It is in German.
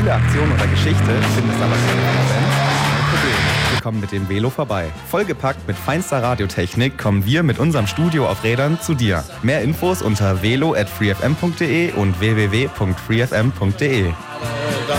coole Aktion oder Geschichte, findest aber keine Events? Kein Problem. Wir kommen mit dem Velo vorbei. Vollgepackt mit feinster Radiotechnik kommen wir mit unserem Studio auf Rädern zu dir. Mehr Infos unter velo@freefm.de und www.freefm.de.